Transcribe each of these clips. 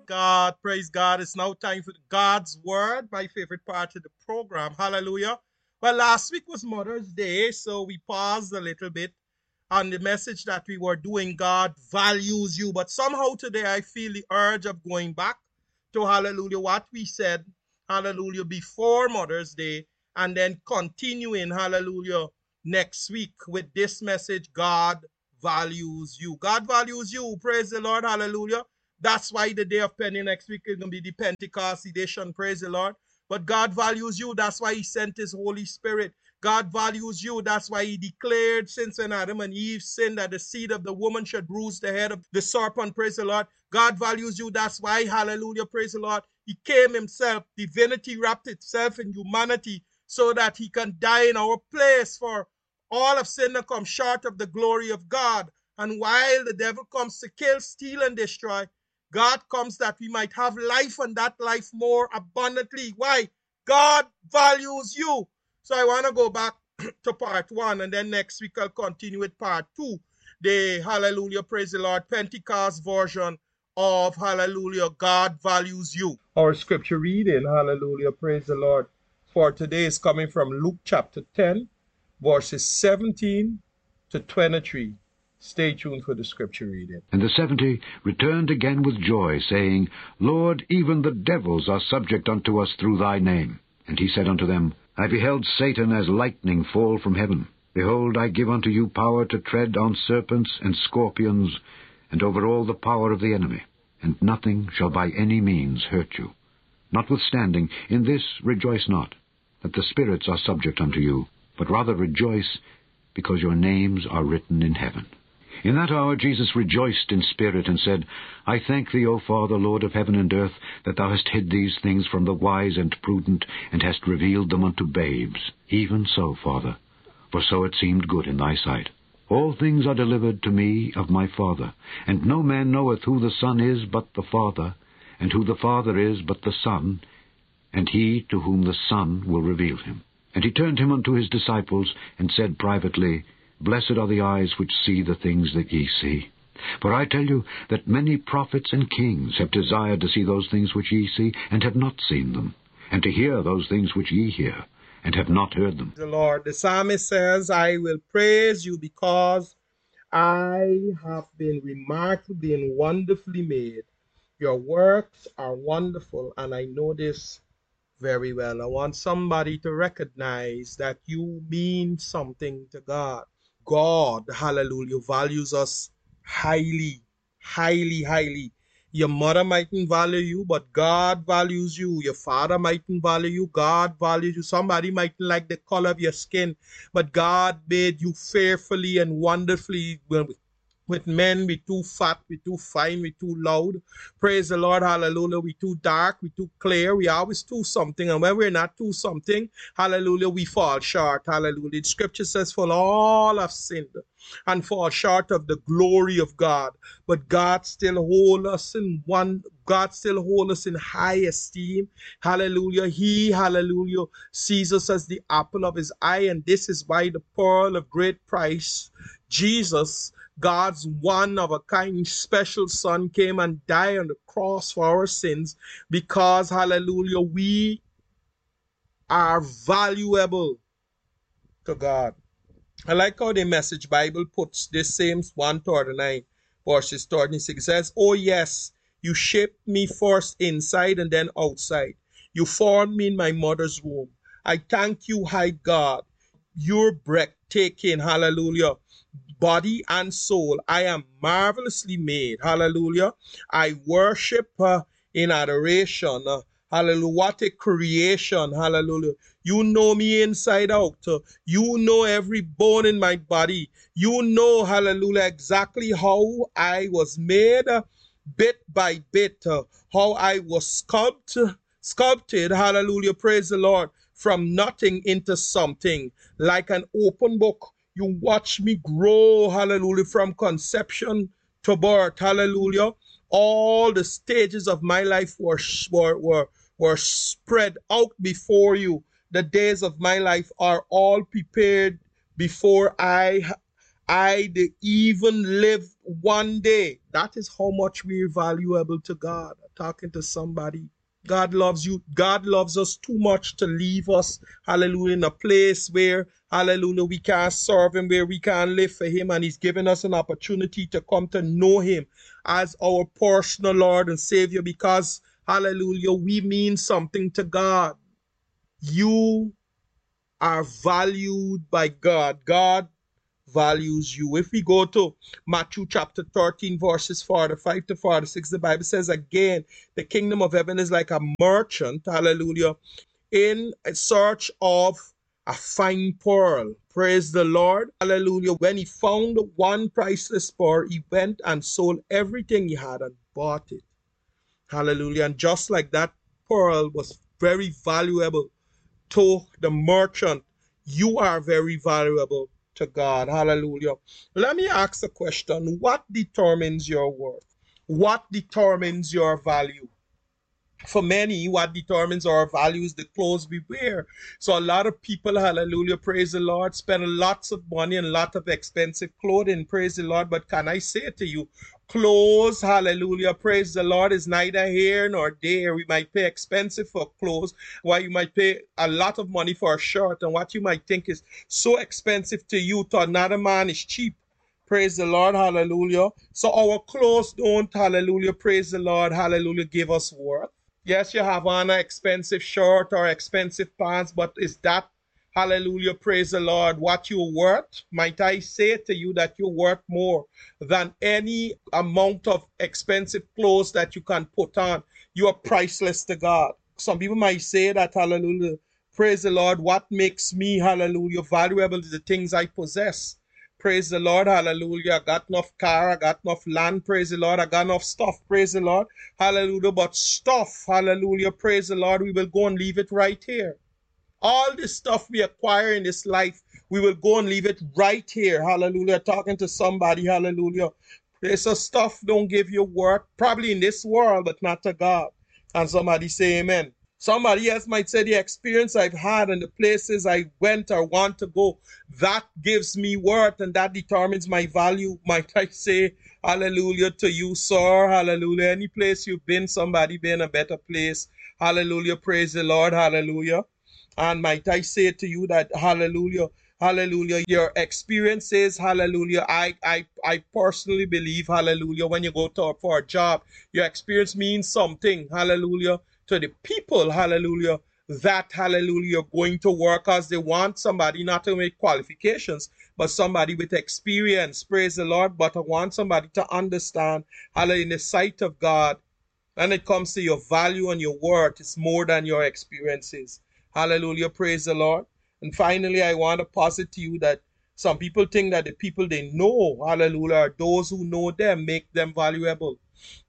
God. Praise God. It's now time for God's Word, my favorite part of the program. Hallelujah. Well, last week was Mother's Day, so we paused a little bit on the message that we were doing. God values you. But somehow today I feel the urge of going back to, hallelujah, what we said, hallelujah, before Mother's Day, and then continuing, hallelujah, next week with this message. God values you. God values you. Praise the Lord. Hallelujah. That's why the day of penny next week is going to be the Pentecost edition. Praise the Lord. But God values you. That's why he sent his Holy Spirit. God values you. That's why he declared, since when Adam and Eve sinned, that the seed of the woman should bruise the head of the serpent. Praise the Lord. God values you. That's why, hallelujah, praise the Lord, he came himself. Divinity wrapped itself in humanity so that he can die in our place, for all of sin that come short of the glory of God. And while the devil comes to kill, steal, and destroy, God comes that we might have life, and that life more abundantly. Why? God values you. So I want to go back to part 1, and then next week I'll continue with part 2. The hallelujah, praise the Lord, Pentecost version of hallelujah, God values you. Our scripture reading, hallelujah, praise the Lord, for today is coming from Luke chapter 10, verses 17 to 23. Stay tuned for the scripture reading. And the 70 returned again with joy, saying, Lord, even the devils are subject unto us through thy name. And he said unto them, I beheld Satan as lightning fall from heaven. Behold, I give unto you power to tread on serpents and scorpions, and over all the power of the enemy, and nothing shall by any means hurt you. Notwithstanding, in this rejoice not, that the spirits are subject unto you, but rather rejoice, because your names are written in heaven. In that hour Jesus rejoiced in spirit, and said, I thank thee, O Father, Lord of heaven and earth, that thou hast hid these things from the wise and prudent, and hast revealed them unto babes. Even so, Father, for so it seemed good in thy sight. All things are delivered to me of my Father, and no man knoweth who the Son is but the Father, and who the Father is but the Son, and he to whom the Son will reveal him. And he turned him unto his disciples, and said privately, Blessed are the eyes which see the things that ye see. For I tell you that many prophets and kings have desired to see those things which ye see, and have not seen them, and to hear those things which ye hear, and have not heard them. The Lord, the psalmist says, I will praise you because I have been remarkably and wonderfully made. Your works are wonderful, and I know this very well. I want somebody to recognize that you mean something to God. God, hallelujah, values us highly, highly, highly. Your mother mightn't value you, but God values you. Your father mightn't value you, God values you. Somebody mightn't like the color of your skin, but God made you fearfully and wonderfully. With men, we too fat, we too fine, we too loud. Praise the Lord, hallelujah. We too dark, we too clear. We always too something. And when we're not too something, hallelujah, we fall short, hallelujah. The scripture says, for all have sinned and fall short of the glory of God. But God still hold us in God still hold us in high esteem. Hallelujah. He, hallelujah, sees us as the apple of his eye. And this is why the pearl of great price, Jesus, God's one-of-a-kind special son, came and died on the cross for our sins, because, hallelujah, we are valuable to God. I like how the Message Bible puts this same 139 verses 36. It says, oh yes, you shaped me first inside and then outside. You formed me in my mother's womb. I thank you, high God. You're breathtaking, hallelujah. Body and soul, I am marvelously made. Hallelujah. I worship in adoration. Hallelujah. What a creation. Hallelujah. You know me inside out. You know every bone in my body. You know, hallelujah, exactly how I was made, bit by bit, how I was sculpted. Hallelujah. Praise the Lord. From nothing into something, like an open book. You watch me grow, hallelujah, from conception to birth, hallelujah. All the stages of my life were spread out before you. The days of my life are all prepared before I even live one day. That is how much we're valuable to God. Talking to somebody. God loves you. God loves us too much to leave us, hallelujah, in a place where, hallelujah, we can't serve him, where we can't live for him. And he's given us an opportunity to come to know him as our personal Lord and Savior because, hallelujah, we mean something to God. You are valued by God. God values you. If we go to Matthew chapter 13, verses 45 to 46, the Bible says again, the kingdom of heaven is like a merchant, hallelujah, in search of a fine pearl. Praise the Lord. Hallelujah. When he found one priceless pearl, he went and sold everything he had and bought it. Hallelujah. And just like that pearl was very valuable to the merchant, you are very valuable to God. Hallelujah. Let me ask a question. What determines your worth? What determines your value? For many, what determines our value is the clothes we wear. So a lot of people, hallelujah, praise the Lord, spend lots of money and lot of expensive clothing, praise the Lord. But can I say to you, clothes, hallelujah, praise the Lord, is neither here nor there. We might pay expensive for clothes, while you might pay a lot of money for a shirt, and what you might think is so expensive to you, to another man is cheap. Praise the Lord, hallelujah. So our clothes don't, hallelujah, praise the Lord, hallelujah, give us worth. Yes, you have on an expensive shirt or expensive pants, but is that, hallelujah, praise the Lord, what you're worth? Might I say to you that you're worth more than any amount of expensive clothes that you can put on? You are priceless to God. Some people might say that, hallelujah, praise the Lord, what makes me, hallelujah, valuable is the things I possess. Praise the Lord, hallelujah. I got enough car, I got enough land, praise the Lord. I got enough stuff, praise the Lord, hallelujah. But stuff, hallelujah, praise the Lord, we will go and leave it right here. All this stuff we acquire in this life, we will go and leave it right here, hallelujah. Talking to somebody, hallelujah. So stuff don't give you worth, probably in this world, but not to God. And somebody say amen. Somebody else might say the experience I've had and the places I went or want to go, that gives me worth and that determines my value. Might I say hallelujah to you, sir? Hallelujah. Any place you've been, somebody been a better place. Hallelujah. Praise the Lord. Hallelujah. And might I say to you that hallelujah, hallelujah, your experiences, hallelujah. I personally believe, hallelujah, when you go to for a job, your experience means something, hallelujah, to the people, hallelujah, that hallelujah, you're going to work as they want somebody not to make qualifications, but somebody with experience, praise the Lord. But I want somebody to understand, hallelujah, in the sight of God, when it comes to your value and your worth, it's more than your experiences. Hallelujah, praise the Lord. And finally, I want to posit to you that some people think that the people they know, hallelujah, are those who know them, make them valuable.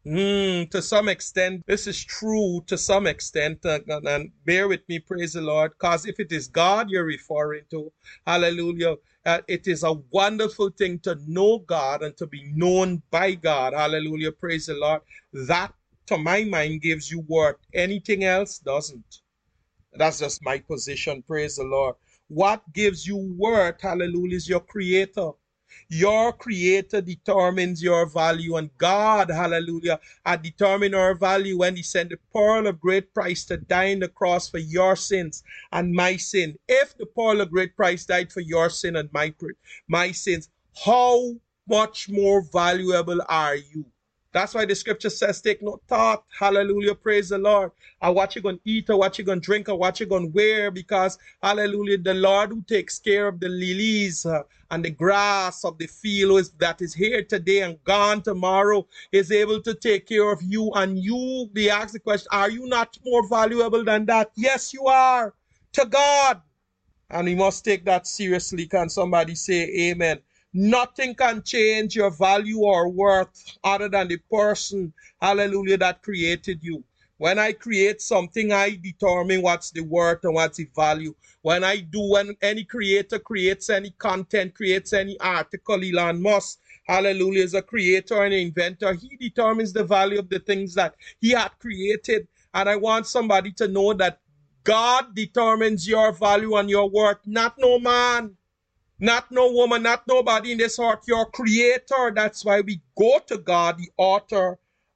To some extent, this is true to some extent, and bear with me, praise the Lord, because if it is God you're referring to, hallelujah, it is a wonderful thing to know God and to be known by God, hallelujah, praise the Lord. That, to my mind, gives you worth. Anything else doesn't. That's just my position, praise the Lord. What gives you worth, hallelujah, is your Creator. Your Creator determines your value, and God, hallelujah, had determined our value when He sent the pearl of great price to die on the cross for your sins and my sin. If the pearl of great price died for your sin and my sins, how much more valuable are you? That's why the scripture says, take no thought, hallelujah, praise the Lord, or what you're going to eat, or what you're going to drink, or what you're going to wear, because, hallelujah, the Lord who takes care of the lilies and the grass of the field that is here today and gone tomorrow is able to take care of you. And you be asked the question, are you not more valuable than that? Yes, you are, to God. And we must take that seriously. Can somebody say amen? Nothing can change your value or worth other than the person, hallelujah, that created you. When I create something, I determine what's the worth and what's the value. When any creator creates any content, creates any article, Elon Musk, hallelujah, is a creator and inventor. He determines the value of the things that he had created. And I want somebody to know that God determines your value and your worth, not no man, not no woman, not nobody in this earth, your Creator. That's why we go to God, the author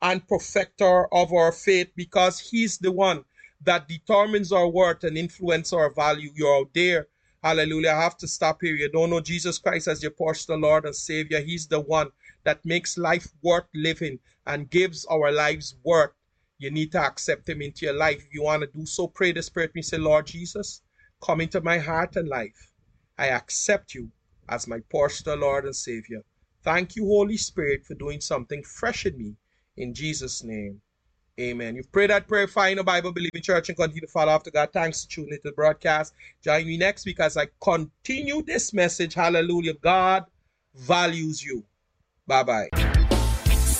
and perfecter of our faith, because he's the one that determines our worth and influence our value. You're out there. Hallelujah. I have to stop here. You don't know Jesus Christ as your personal Lord and Savior. He's the one that makes life worth living and gives our lives worth. You need to accept him into your life. If you want to do so, pray the Spirit and say, Lord Jesus, come into my heart and life. I accept you as my personal Lord and Savior. Thank you, Holy Spirit, for doing something fresh in me. In Jesus' name, amen. You've prayed that prayer, find a Bible-believing church and continue to follow after God. Thanks for tuning into the broadcast. Join me next week as I continue this message. Hallelujah. God values you. Bye-bye.